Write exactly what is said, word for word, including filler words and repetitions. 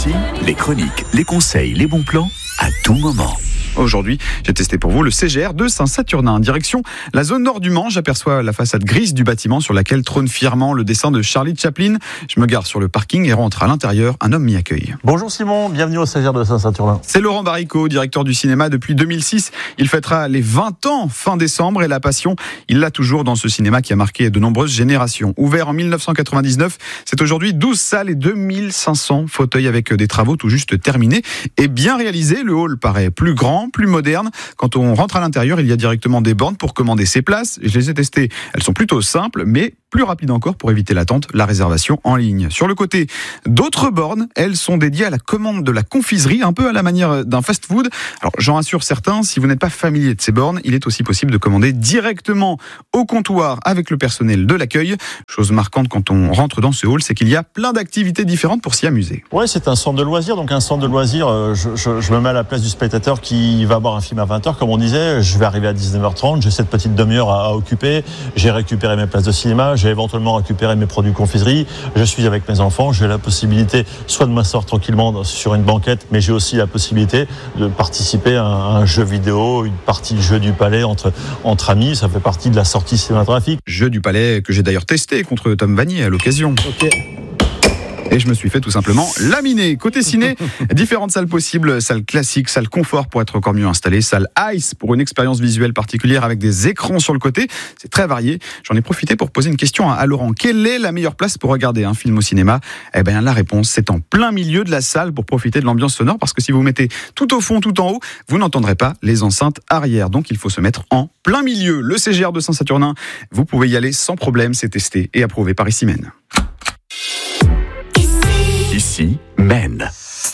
Ici, les chroniques, les conseils, les bons plans, à tout moment. Aujourd'hui, j'ai testé pour vous le C G R de Saint-Saturnin. Direction la zone nord du Mans, j'aperçois la façade grise du bâtiment sur laquelle trône fièrement le dessin de Charlie Chaplin. Je me gare sur le parking et rentre à l'intérieur. Un homme m'y accueille. Bonjour Simon, bienvenue au C G R de Saint-Saturnin. C'est Laurent Baricot, directeur du cinéma depuis deux mille six. Il fêtera les vingt ans fin décembre et la passion, il l'a toujours dans ce cinéma qui a marqué de nombreuses générations. Ouvert en mille neuf cent quatre-vingt-dix-neuf, c'est aujourd'hui douze salles et deux mille cinq cents fauteuils avec des travaux tout juste terminés et bien réalisés. Le hall paraît plus grand, plus moderne. Quand on rentre à l'intérieur, il y a directement des bornes pour commander ses places. Je les ai testées. Elles sont plutôt simples, mais plus rapides encore pour éviter l'attente, la réservation en ligne. Sur le côté, d'autres bornes, elles sont dédiées à la commande de la confiserie, un peu à la manière d'un fast-food. Alors, j'en rassure certains, si vous n'êtes pas familier de ces bornes, il est aussi possible de commander directement au comptoir avec le personnel de l'accueil. Chose marquante quand on rentre dans ce hall, c'est qu'il y a plein d'activités différentes pour s'y amuser. Ouais, c'est un centre de loisirs. Donc un centre de loisirs, euh, je, je, je me mets à la place du spectateur qui va voir un film à vingt heures, comme on disait. Je vais arriver à dix-neuf heures trente, j'ai cette petite demi-heure à, à occuper. J'ai récupéré mes places de cinéma, j'ai éventuellement récupéré mes produits confiserie. Je suis avec mes enfants, j'ai la possibilité soit de m'asseoir tranquillement sur une banquette, mais j'ai aussi la possibilité de participer à un, à un jeu vidéo, une partie de jeu du palais entre, entre amis. Ça fait partie de la sortie cinématographique. Jeu du palais que j'ai d'ailleurs testé contre Tom Vanier à l'occasion. Ok. Et je me suis fait tout simplement laminer. Côté ciné, différentes salles possibles, salle classique, salle confort pour être encore mieux installé, salle ice pour une expérience visuelle particulière avec des écrans sur le côté. C'est très varié. J'en ai profité pour poser une question à Laurent. Quelle est la meilleure place pour regarder un film au cinéma ? Eh bien, la réponse, c'est en plein milieu de la salle pour profiter de l'ambiance sonore, parce que si vous mettez tout au fond, tout en haut, vous n'entendrez pas les enceintes arrière. Donc, il faut se mettre en plein milieu. Le C G R de Saint-Saturnin, vous pouvez y aller sans problème. C'est testé et approuvé par Ici Mène. Ici, Mène.